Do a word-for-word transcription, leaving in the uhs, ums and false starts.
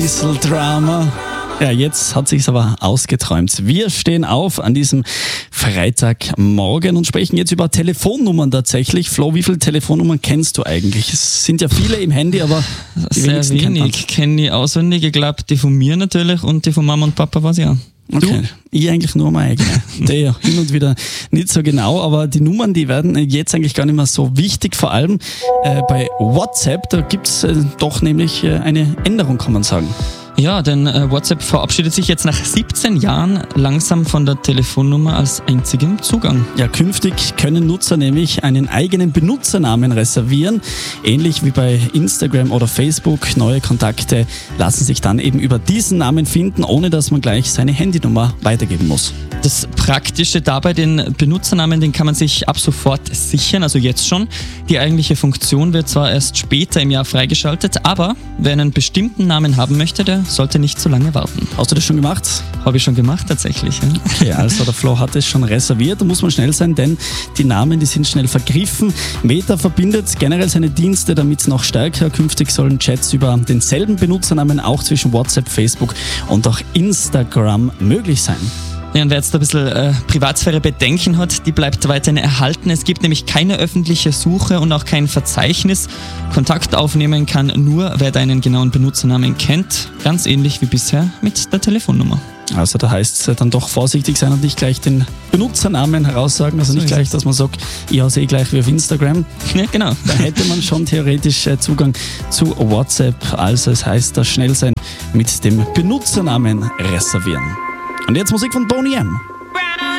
Bisschen Drama. Ja, jetzt hat sich's aber ausgeträumt. Wir stehen auf an diesem Freitagmorgen und sprechen jetzt über Telefonnummern tatsächlich. Flo, wie viele Telefonnummern kennst du eigentlich? Es sind ja viele im Handy, aber die sehr wenig kenne ich auswendig. Ich glaube, die von mir natürlich und die von Mama und Papa weiß ich auch. Okay, du? Ich eigentlich nur meine eigene. Der hin und wieder nicht so genau, aber die Nummern, die werden jetzt eigentlich gar nicht mehr so wichtig. Vor allem äh, bei WhatsApp, da gibt's äh, doch nämlich äh, eine Änderung, kann man sagen. Ja, denn äh, WhatsApp verabschiedet sich jetzt nach siebzehn Jahren langsam von der Telefonnummer als einzigem Zugang. Ja, künftig können Nutzer nämlich einen eigenen Benutzernamen reservieren. Ähnlich wie bei Instagram oder Facebook. Neue Kontakte lassen sich dann eben über diesen Namen finden, ohne dass man gleich seine Handynummer weitergeben muss. Das Praktische dabei, den Benutzernamen, den kann man sich ab sofort sichern, also jetzt schon. Die eigentliche Funktion wird zwar erst später im Jahr freigeschaltet, aber wer einen bestimmten Namen haben möchte, der sollte nicht zu lange warten. Hast du das schon gemacht? Habe ich schon gemacht, tatsächlich. Ja. Okay, also der Flo hat es schon reserviert. Da muss man schnell sein, denn die Namen, die sind schnell vergriffen. Meta verbindet generell seine Dienste damit noch stärker. Künftig sollen Chats über denselben Benutzernamen auch zwischen WhatsApp, Facebook und auch Instagram möglich sein. Ja, und wer jetzt ein bisschen äh, Privatsphäre Bedenken hat, die bleibt weiterhin erhalten. Es gibt nämlich keine öffentliche Suche und auch kein Verzeichnis. Kontakt aufnehmen kann nur, wer deinen genauen Benutzernamen kennt. Ganz ähnlich wie bisher mit der Telefonnummer. Also da heißt es dann doch vorsichtig sein und nicht gleich den Benutzernamen heraussagen. Also nicht gleich, dass man sagt, ich habe eh gleich wie auf Instagram. Ja, genau. Da hätte man schon theoretisch Zugang zu WhatsApp. Also es heißt, das schnell sein mit dem Benutzernamen reservieren. Und jetzt Musik von Boney M.